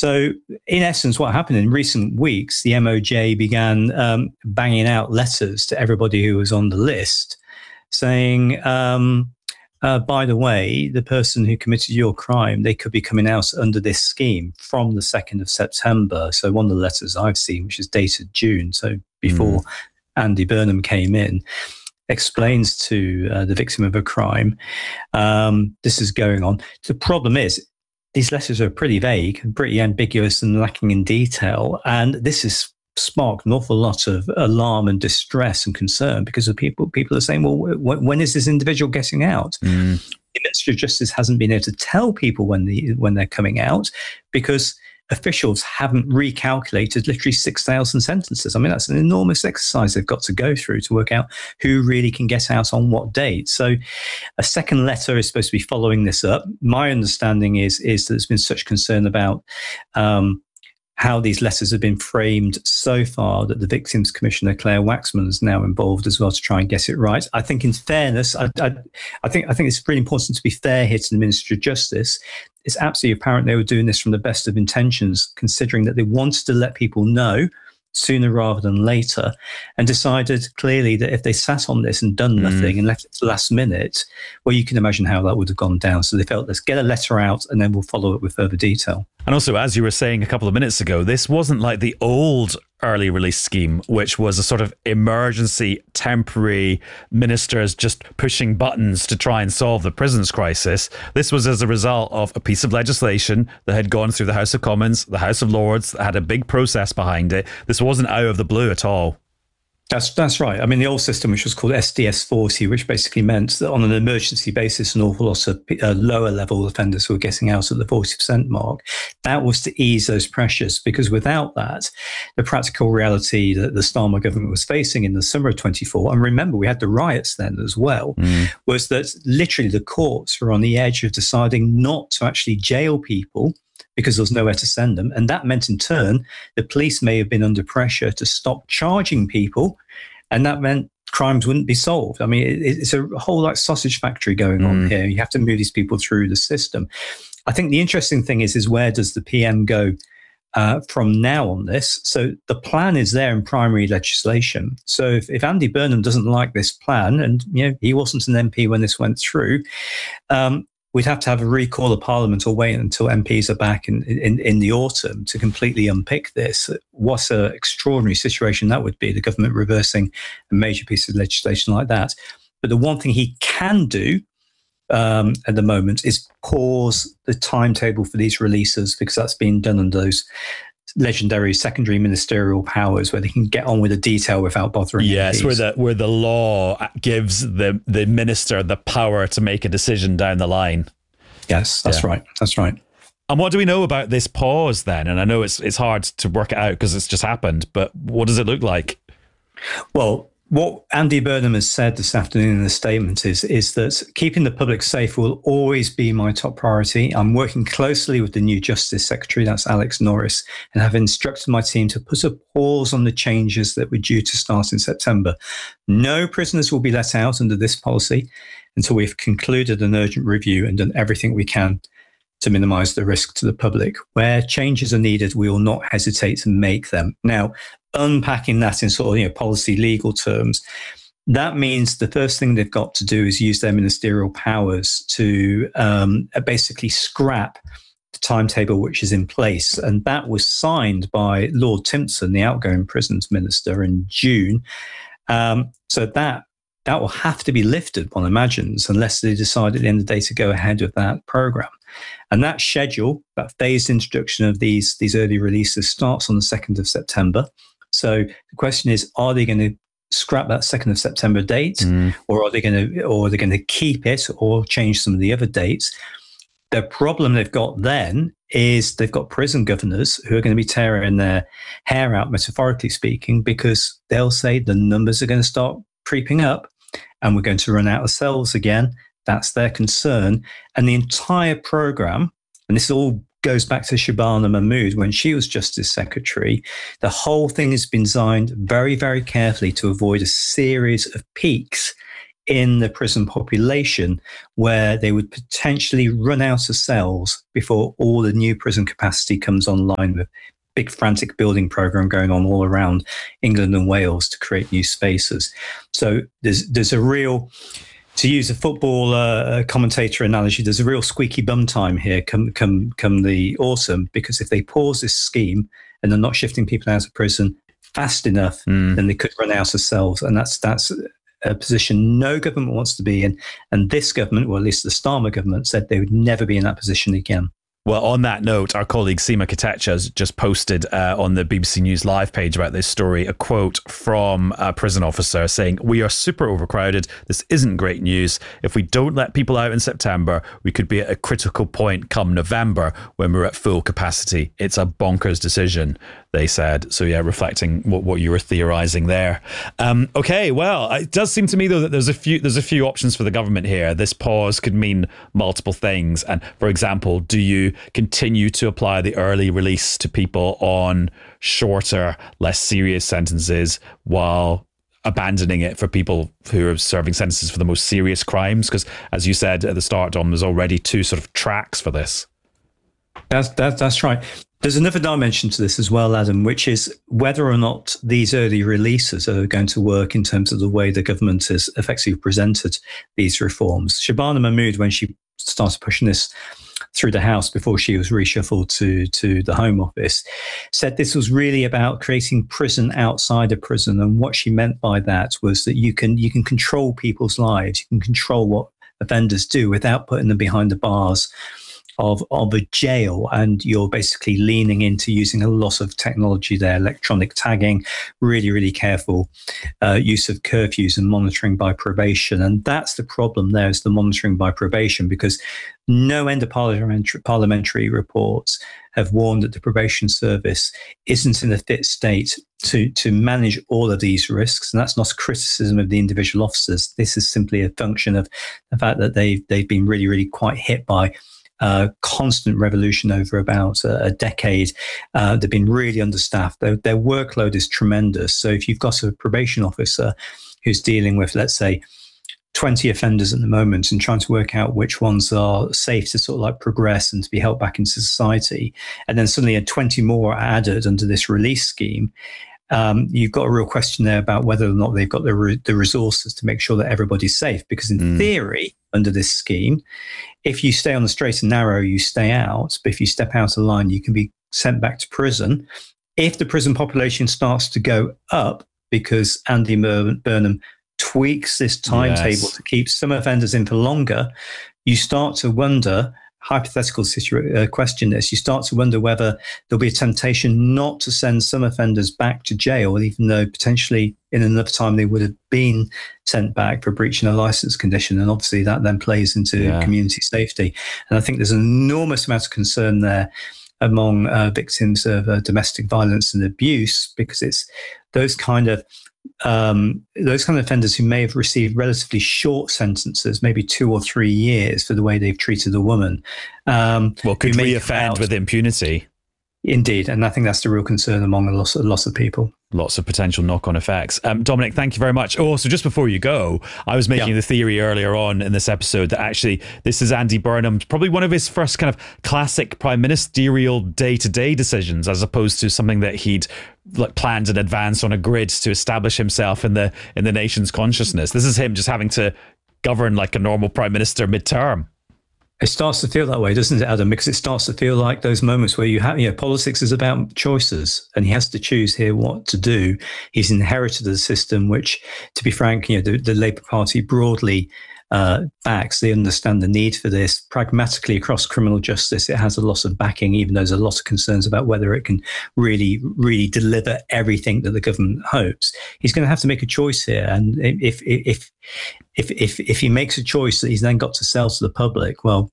So, in essence, what happened in recent weeks, the MOJ began banging out letters to everybody who was on the list saying, by the way, the person who committed your crime, they could be coming out under this scheme from the 2nd of September. So one of the letters I've seen, which is dated June, so before Andy Burnham came in, explains to the victim of a crime, this is going on. The problem is, these letters are pretty vague, pretty ambiguous and lacking in detail. And this has sparked an awful lot of alarm and distress and concern because of people are saying, well, when is this individual getting out? The Ministry of Justice hasn't been able to tell people when they're coming out because officials haven't recalculated literally 6,000 sentences. I mean, that's an enormous exercise they've got to go through to work out who really can get out on what date. So a second letter is supposed to be following this up. My understanding is that there's been such concern about how these letters have been framed so far that the Victims Commissioner, Claire Waxman, is now involved as well to try and get it right. I think in fairness, I think it's really important to be fair here to the Ministry of Justice. It's absolutely apparent they were doing this from the best of intentions, considering that they wanted to let people know sooner rather than later, and decided clearly that if they sat on this and done nothing and left it to the last minute, well, you can imagine how that would have gone down. So they felt, let's get a letter out and then we'll follow it with further detail. And also, as you were saying a couple of minutes ago, this wasn't like the old early release scheme, which was a sort of emergency, temporary ministers just pushing buttons to try and solve the prisons crisis. This was as a result of a piece of legislation that had gone through the House of Commons, the House of Lords, that had a big process behind it. This wasn't out of the blue at all. That's right. I mean, the old system, which was called SDS 40, which basically meant that on an emergency basis, an awful lot of lower level offenders were getting out at the 40% mark. That was to ease those pressures, because without that, the practical reality that the Starmer government was facing in the summer of 24, and remember, we had the riots then as well, was that literally the courts were on the edge of deciding not to actually jail people because there was nowhere to send them. And that meant in turn, the police may have been under pressure to stop charging people. And that meant crimes wouldn't be solved. I mean, it's a whole like sausage factory going on here. You have to move these people through the system. I think the interesting thing is where does the PM go from now on this? So the plan is there in primary legislation. So if Andy Burnham doesn't like this plan, and he wasn't an MP when this went through, we'd have to have a recall of Parliament or wait until MPs are back in the autumn to completely unpick this. What an extraordinary situation that would be, the government reversing a major piece of legislation like that. But the one thing he can do at the moment is pause the timetable for these releases, because that's been done under those legendary secondary ministerial powers where they can get on with the detail without bothering. Yes, where the law gives the minister the power to make a decision down the line. Yes, that's right. That's right. And what do we know about this pause then? And I know it's hard to work it out because it's just happened, but what does it look like? Well, what Andy Burnham has said this afternoon in the statement is that keeping the public safe will always be my top priority. I'm working closely with the new Justice Secretary, that's Alex Norris, and have instructed my team to put a pause on the changes that were due to start in September. No prisoners will be let out under this policy until we've concluded an urgent review and done everything we can to minimise the risk to the public. Where changes are needed, we will not hesitate to make them. Now, unpacking that in sort of policy legal terms, that means the first thing they've got to do is use their ministerial powers to basically scrap the timetable which is in place. And that was signed by Lord Timpson, the outgoing prisons minister, in June. So that will have to be lifted, one imagines, unless they decide at the end of the day to go ahead with that programme. And that schedule, that phased introduction of these early releases, starts on the 2nd of September. So the question is, are they going to scrap that 2nd of September date, or are they going to keep it or change some of the other dates? The problem they've got then is they've got prison governors who are going to be tearing their hair out, metaphorically speaking, because they'll say the numbers are going to start creeping up and we're going to run out of cells again. That's their concern. And the entire program, and this all goes back to Shabana Mahmood when she was Justice Secretary, the whole thing has been designed very, very carefully to avoid a series of peaks in the prison population where they would potentially run out of cells before all the new prison capacity comes online, with big frantic building program going on all around England and Wales to create new spaces. So there's a real, to use a football commentator analogy, there's a real squeaky bum time here come the autumn, because if they pause this scheme and they're not shifting people out of prison fast enough, then they could run out of cells. And that's a position no government wants to be in. And this government, or at least the Starmer government, said they would never be in that position again. Well, on that note, our colleague Seema Kotecha has just posted on the BBC News Live page about this story a quote from a prison officer saying, "We are super overcrowded. This isn't great news. If we don't let people out in September, we could be at a critical point come November when we're at full capacity. It's a bonkers decision," they said. So yeah, reflecting what you were theorising there. Okay, well, it does seem to me though that there's a few options for the government here. This pause could mean multiple things. And for example, do you continue to apply the early release to people on shorter, less serious sentences while abandoning it for people who are serving sentences for the most serious crimes? Because as you said at the start, Dom, there's already two sort of tracks for this. That's right. There's another dimension to this as well, Adam, which is whether or not these early releases are going to work in terms of the way the government has effectively presented these reforms. Shabana Mahmood, when she started pushing this through the House before she was reshuffled to the Home Office, said this was really about creating prison outside of prison. And what she meant by that was that you can control people's lives, you can control what offenders do without putting them behind the bars of a jail, and you're basically leaning into using a lot of technology there, electronic tagging, really, really careful use of curfews and monitoring by probation. And that's the problem there, is the monitoring by probation, because no end of parliamentary reports have warned that the probation service isn't in a fit state to manage all of these risks. And that's not a criticism of the individual officers. This is simply a function of the fact that they've been really, really quite hit by constant revolution over about a decade. They've been really understaffed. Their workload is tremendous. So if you've got a probation officer who's dealing with, let's say, 20 offenders at the moment and trying to work out which ones are safe to sort of like progress and to be helped back into society, and then suddenly 20 more are added under this release scheme, you've got a real question there about whether or not they've got the resources to make sure that everybody's safe. Because in theory, under this scheme, if you stay on the straight and narrow, you stay out. But if you step out of line, you can be sent back to prison. If the prison population starts to go up because Andy Burnham tweaks this timetable to keep some offenders in for longer, you start to wonder, hypothetical question this, you start to wonder whether there'll be a temptation not to send some offenders back to jail, even though potentially in another time they would have been sent back for breaching a license condition. And obviously that then plays into community safety. And I think there's an enormous amount of concern there among victims of domestic violence and abuse, because it's those kind of offenders who may have received relatively short sentences, maybe 2 or 3 years for the way they've treated a woman. Could re-offend with impunity. Indeed. And I think that's the real concern among a lot of people. Lots of potential knock-on effects. Dominic, thank you very much. Oh, so just before you go, I was making the theory earlier on in this episode that actually this is Andy Burnham, probably one of his first kind of classic prime ministerial day-to-day decisions, as opposed to something that he'd planned in advance on a grid to establish himself in the nation's consciousness. This is him just having to govern like a normal prime minister mid-term. It starts to feel that way, doesn't it, Adam? Because it starts to feel like those moments where you have, politics is about choices, and he has to choose here what to do. He's inherited a system which, to be frank, the Labour Party broadly backs. They understand the need for this. Pragmatically, across criminal justice, it has a lot of backing, even though there's a lot of concerns about whether it can really, really deliver everything that the government hopes. He's going to have to make a choice here, and if he makes a choice that he's then got to sell to the public, well,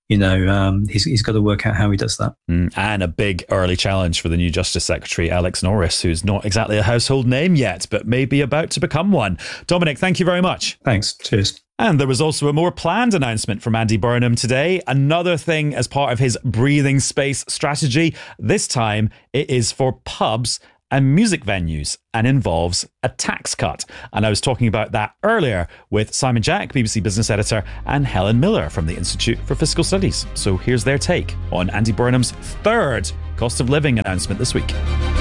he's got to work out how he does that. And a big early challenge for the new Justice Secretary, Alex Norris, who's not exactly a household name yet, but may be about to become one. Dominic, thank you very much. Thanks. Cheers. And there was also a more planned announcement from Andy Burnham today. Another thing as part of his breathing space strategy. This time it is for pubs and music venues and involves a tax cut. And I was talking about that earlier with Simon Jack, BBC Business Editor, and Helen Miller from the Institute for Fiscal Studies. So here's their take on Andy Burnham's third cost of living announcement this week.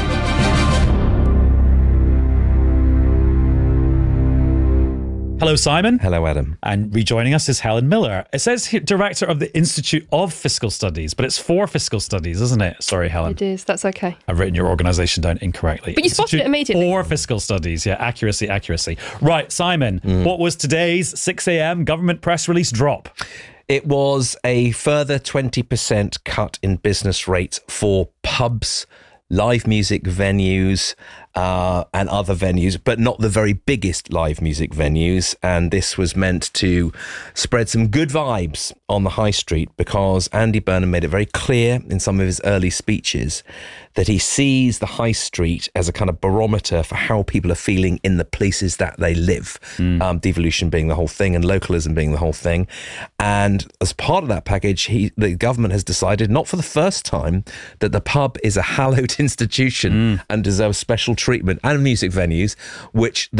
Hello, Simon. Hello, Adam. And rejoining us is Helen Miller. It says here, Director of the Institute of Fiscal Studies, but it's for Fiscal Studies, isn't it? Sorry, Helen. It is. That's okay. I've written your organisation down incorrectly. But you spotted it immediately. For Fiscal Studies. Yeah, accuracy. Right, Simon, what was today's 6 a.m. government press release drop? It was a further 20% cut in business rates for pubs, live music venues, and other venues, but not the very biggest live music venues. And this was meant to spread some good vibes on the high street, because Andy Burnham made it very clear in some of his early speeches that he sees the high street as a kind of barometer for how people are feeling in the places that they live. Devolution being the whole thing and localism being the whole thing. And as part of that package, the government has decided, not for the first time, that the pub is a hallowed institution and deserves special treatment, and music venues, which the